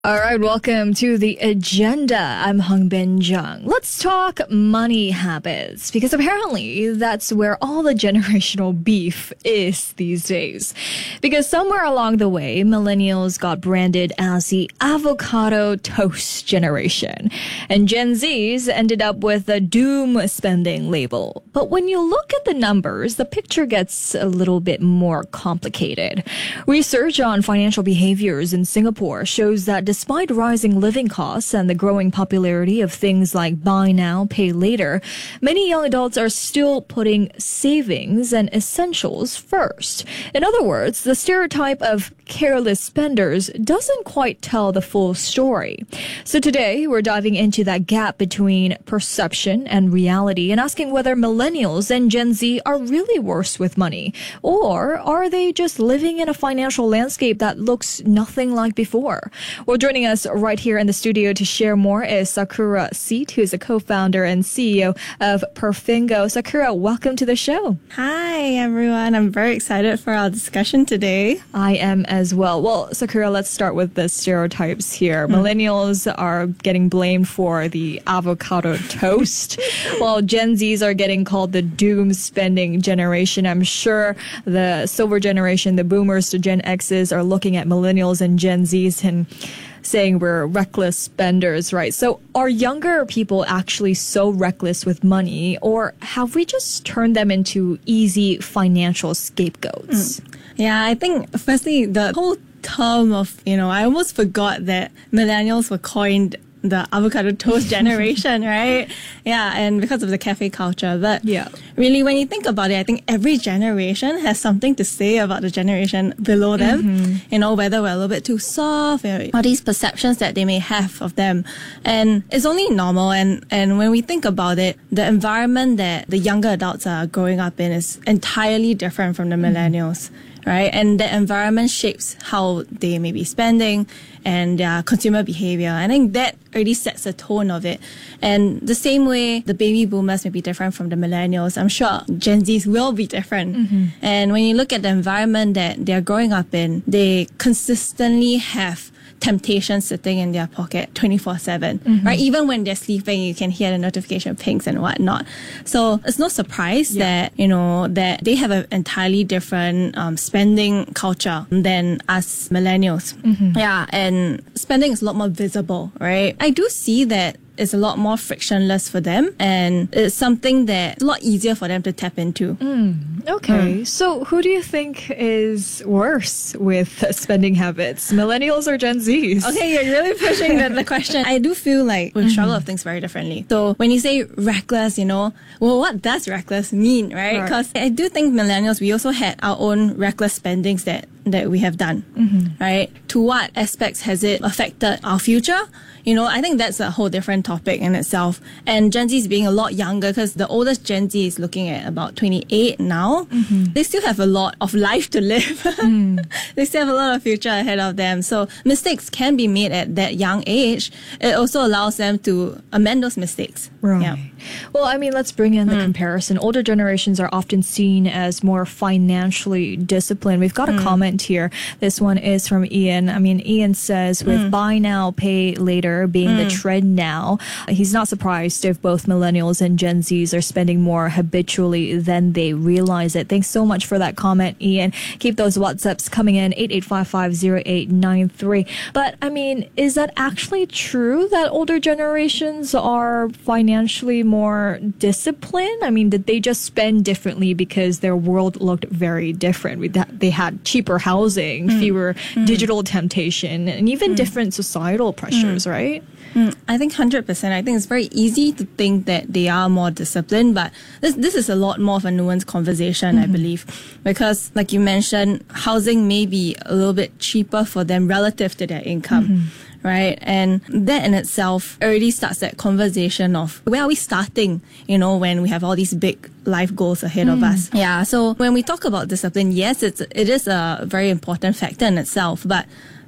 All right, welcome to The Agenda. I'm Hung Bin Jung. Let's talk money habits, because apparently that's where all the generational beef is these days. Because somewhere along the way, millennials got branded as the avocado toast generation, and Gen Zs ended up with a doom spending label. But when you look at the numbers, the picture gets a little bit more complicated. Research on financial behaviors in Singapore shows that despite rising living costs and the growing popularity of things like buy now, pay later, many young adults are still putting savings and essentials first. In other words, the stereotype of careless spenders doesn't quite tell the full story. So today, we're diving into that gap between perception and reality and asking whether millennials and Gen Z are really worse with money, or are they just living in a financial landscape that looks nothing like before? Well, joining us right here in the studio to share more is Sakura Seet, who's a co-founder and CEO of Perfingo. Sakura, welcome to the show. Hi, everyone. I'm very excited for our discussion today. I am as well. Well, Sakura, let's start with the stereotypes here. Millennials are getting blamed for the avocado toast, while Gen Zs are getting called the doom spending generation. I'm sure the silver generation, the boomers to Gen Xs, are looking at millennials and Gen Zs and saying we're reckless spenders, right? So are younger people actually so reckless with money, or have we just turned them into easy financial scapegoats? Yeah, I think firstly, the whole term of, I almost forgot that millennials were coined the avocado toast generation, right? Yeah, and because of the cafe culture. But really, when you think about it, I think every generation has something to say about the generation below them. Whether we're a little bit too soft, all these perceptions that they may have of them. And it's only normal. And when we think about it, the environment that the younger adults are growing up in is entirely different from the millennials. Right? And the environment shapes how they may be spending and their consumer behavior. I think that already sets the tone of it. And the same way the baby boomers may be different from the millennials, I'm sure Gen Zs will be different. And when you look at the environment that they're growing up in, they consistently have temptation sitting in their pocket 24/7, right? Even when they're sleeping, you can hear the notification pings and whatnot. So it's no surprise that, that they have an entirely different spending culture than us millennials. Yeah, and spending is a lot more visible, right? I do see that it's a lot more frictionless for them, and it's something that's a lot easier for them to tap into. Okay, so who do you think is worse with spending habits, millennials or Gen Zs? Okay, you're really pushing the question. I do feel like we struggle with things very differently. So when you say reckless, well, what does reckless mean, right? Because I do think millennials, we also had our own reckless spendings that we have done, right? To what aspects has it affected our future? I think that's a whole different topic in itself. And Gen Z is being a lot younger, because the oldest Gen Z is looking at about 28 now. They still have a lot of life to live. They still have a lot of future ahead of them. So mistakes can be made at that young age. It also allows them to amend those mistakes. Right. Yeah. Well, let's bring in the comparison. Older generations are often seen as more financially disciplined. We've got a comment here. This one is from Ian. Ian says, with buy now, pay later being the trend now, he's not surprised if both millennials and Gen Zs are spending more habitually than they realize it. Thanks so much for that comment, Ian. Keep those WhatsApps coming in, 88550893. But, is that actually true that older generations are financially more disciplined? Did they just spend differently because their world looked very different? They had cheaper housing, fewer digital temptation, and even different societal pressures, right? I think 100%. I think it's very easy to think that they are more disciplined, but this is a lot more of a nuanced conversation, I believe, because like you mentioned, housing may be a little bit cheaper for them relative to their income. Right? And that in itself already starts that conversation of where are we starting, when we have all these big life goals ahead of us. Yeah. So when we talk about discipline, yes, it is a very important factor in itself, but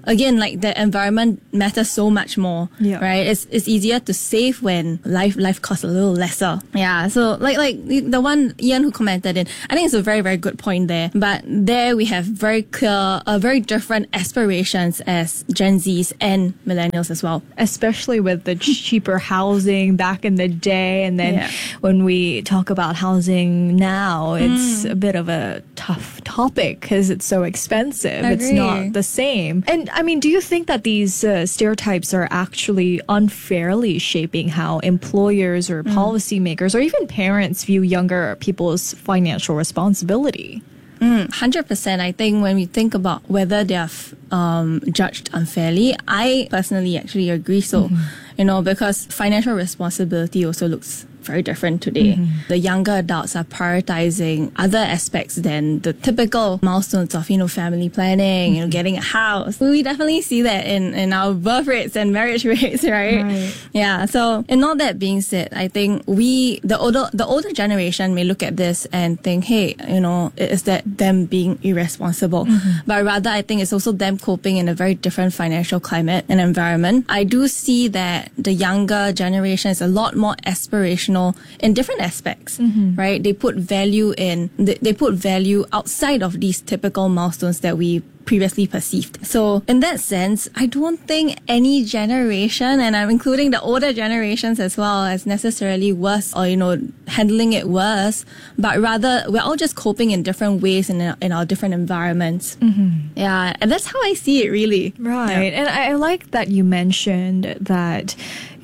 again, like the environment matters so much more, right? It's easier to save when life costs a little lesser. Yeah. So like the one Ian who commented in, I think it's a very, very good point there. But there we have very clear, very different aspirations as Gen Zs and millennials as well. Especially with the cheaper housing back in the day. And then when we talk about housing now, it's a bit of a tough topic because it's so expensive. It's not the same. And I mean, do you think that these stereotypes are actually unfairly shaping how employers or policymakers or even parents view younger people's financial responsibility? 100%. I think when we think about whether they are judged unfairly, I personally actually agree so. You know, because financial responsibility also looks very different today. The younger adults are prioritizing other aspects than the typical milestones of, family planning, getting a house. We definitely see that in our birth rates and marriage rates, right? Yeah. So, in all that being said, I think the older generation may look at this and think, hey, is that them being irresponsible? But rather, I think it's also them coping in a very different financial climate and environment. I do see that the younger generation is a lot more aspirational in different aspects, right? They put value they put value outside of these typical milestones that we previously perceived. So in that sense, I don't think any generation, and I'm including the older generations as well, as necessarily worse or, handling it worse, but rather we're all just coping in different ways in our different environments. Yeah, and that's how I see it really. Right. And I like that you mentioned that,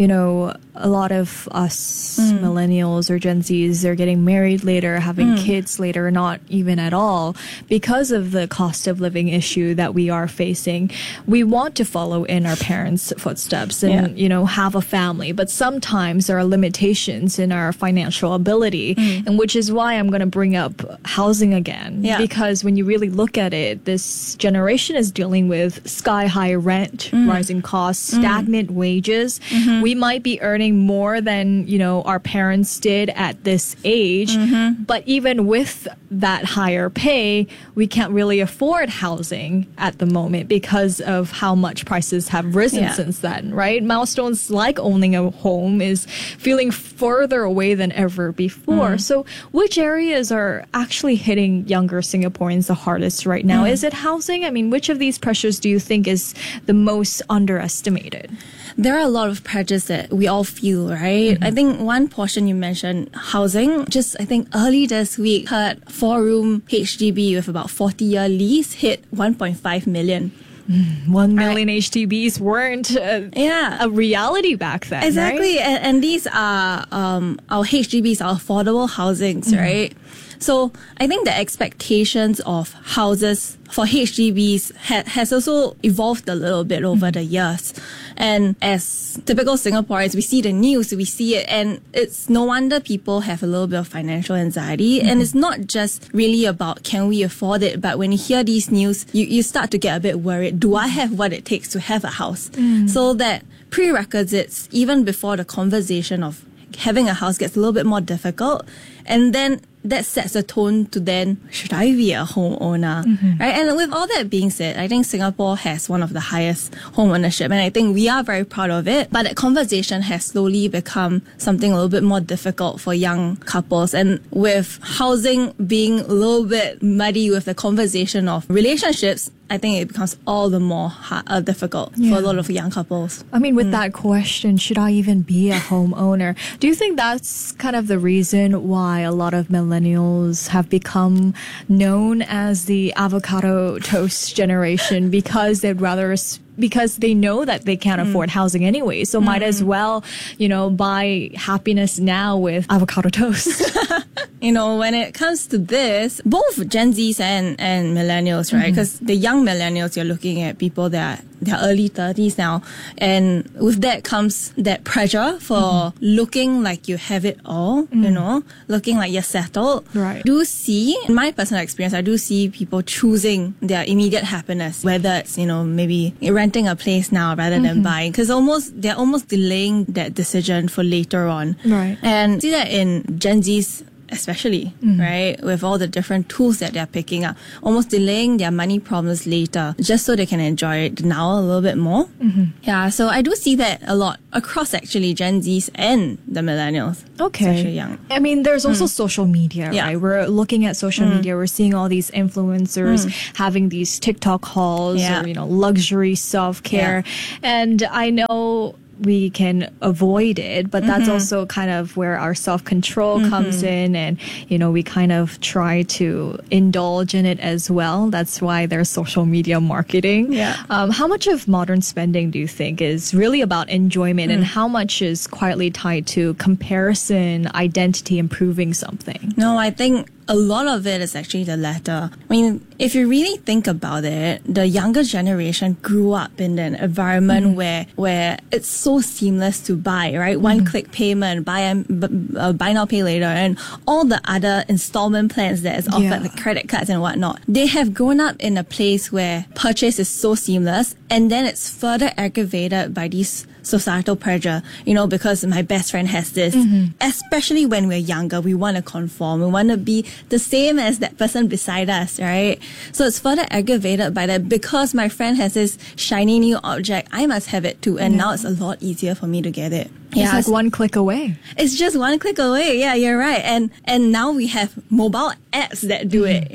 a lot of us millennials or Gen Zs are getting married later, having kids later, not even at all, because of the cost of living issue that we are facing. We want to follow in our parents' footsteps and, have a family, but sometimes there are limitations in our financial ability, and which is why I'm going to bring up housing again, because when you really look at it, this generation is dealing with sky-high rent, rising costs, stagnant wages. We might be earning more than, our parents did at this age. But even with that higher pay, we can't really afford housing at the moment because of how much prices have risen since then, right? Milestones like owning a home is feeling further away than ever before. So which areas are actually hitting younger Singaporeans the hardest right now? Is it housing? I mean, which of these pressures do you think is the most underestimated? There are a lot of pressures that we all feel, right? I think one portion you mentioned, housing, I think early this week, heard 4-room HDB with about 40-year lease hit 1.5 million. 1 million HDBs weren't a reality back then. Exactly. Right? And these are our HDBs, our affordable housings, right? So I think the expectations of houses for HDBs has also evolved a little bit over the years. And as typical Singaporeans, we see the news, we see it, and it's no wonder people have a little bit of financial anxiety. And it's not just really about can we afford it, but when you hear these news, you start to get a bit worried. Do I have what it takes to have a house? So that prerequisites, even before the conversation of having a house, gets a little bit more difficult. And then that sets a tone to then, should I be a homeowner? Right? And with all that being said, I think Singapore has one of the highest home ownership, and I think we are very proud of it. But that conversation has slowly become something a little bit more difficult for young couples. And with housing being a little bit muddy with the conversation of relationships, I think it becomes all the more difficult for a lot of young couples. I mean, with that question, should I even be a homeowner? Do you think that's kind of the reason why a lot of millennials have become known as the avocado toast generation? Because because they know that they can't afford housing anyway. So might as well, buy happiness now with avocado toast. When it comes to this, both Gen Zs and millennials, right? Because the young millennials, you're looking at people that they're early 30s now. And with that comes that pressure for looking like you have it all, looking like you're settled. Right. I do see, in my personal experience, I do see people choosing their immediate happiness, whether it's, maybe renting a place now rather than buying, because they're almost delaying that decision for later on. Right. And see that in Gen Z's especially, right? With all the different tools that they're picking up, almost delaying their money problems later just so they can enjoy it now a little bit more. Yeah, so I do see that a lot across actually Gen Zs and the millennials. Especially young. I mean, there's also social media, Yeah. right? We're looking at social media. We're seeing all these influencers having these TikTok hauls Yeah. or, luxury self-care. And I know we can avoid it, but that's also kind of where our self-control comes in, and we kind of try to indulge in it as well. That's why there's social media marketing. How much of modern spending do you think is really about enjoyment, and how much is quietly tied to comparison, identity, improving something? No, I think a lot of it is actually the latter. I mean, if you really think about it, the younger generation grew up in an environment where it's so seamless to buy, right? One-click payment, buy now, pay later, and all the other installment plans that is offered, like credit cards and whatnot. They have grown up in a place where purchase is so seamless, and then it's further aggravated by these societal pressure, because my best friend has this. Especially when we're younger, we want to conform. We want to be the same as that person beside us, right? So it's further aggravated by that. Because my friend has this shiny new object, I must have it too. And now it's a lot easier for me to get it. It's like one click away. It's just one click away. Yeah, you're right. And now we have mobile apps that do it.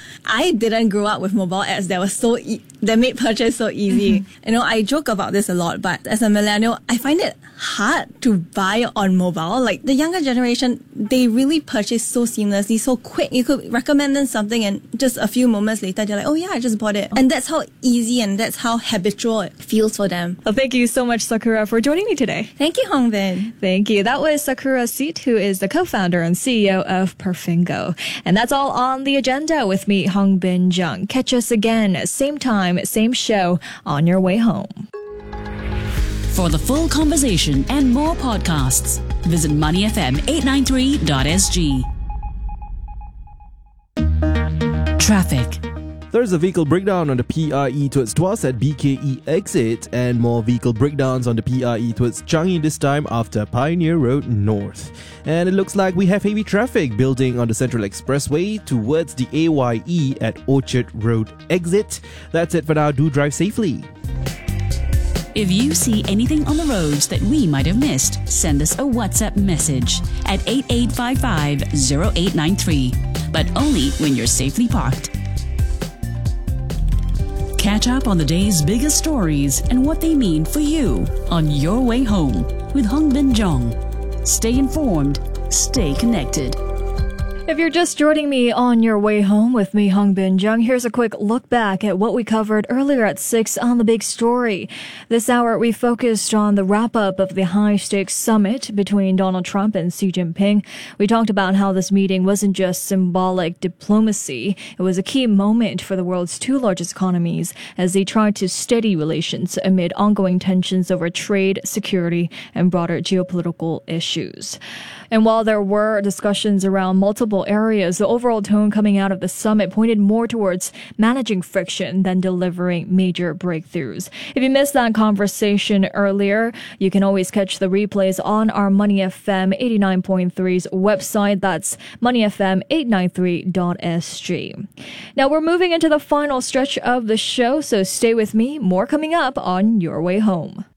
I didn't grow up with mobile apps that was that made purchase so easy. I joke about this a lot, but as a millennial, I find it hard to buy on mobile. Like the younger generation, they really purchase so seamlessly, so quick. You could recommend them something, and just a few moments later, they're like, "Oh yeah, I just bought it." And that's how easy and that's how habitual it feels for them. Well, thank you so much, Sakura, for joining me today. Thank you, Hongbin. Thank you. That was Sakura Seat, who is the co-founder and CEO of Perfingo. And that's all on the agenda with me, Hongbin Jeong. Catch us again, same time, same show, on your way home. For the full conversation and more podcasts, visit moneyfm893.sg. Traffic. There's a vehicle breakdown on the PRE towards Tuas at BKE exit, and more vehicle breakdowns on the PRE towards Changi this time after Pioneer Road North. And it looks like we have heavy traffic building on the Central Expressway towards the AYE at Orchard Road exit. That's it for now. Do drive safely. If you see anything on the roads that we might have missed, send us a WhatsApp message at 8855-0893, but only when you're safely parked. Catch up on the day's biggest stories and what they mean for you on Your Way Home with Hongbin Jeong. Stay informed, stay connected. If you're just joining me on your way home with me, Hongbin Jeong, here's a quick look back at what we covered earlier at 6 on The Big Story. This hour, we focused on the wrap-up of the high-stakes summit between Donald Trump and Xi Jinping. We talked about how this meeting wasn't just symbolic diplomacy. It was a key moment for the world's two largest economies as they tried to steady relations amid ongoing tensions over trade, security, and broader geopolitical issues. And while there were discussions around multiple areas, the overall tone coming out of the summit pointed more towards managing friction than delivering major breakthroughs. If you missed that conversation earlier, you can always catch the replays on our Money FM 89.3's website. That's moneyfm893.sg. Now we're moving into the final stretch of the show, so stay with me. More coming up on Your Way Home.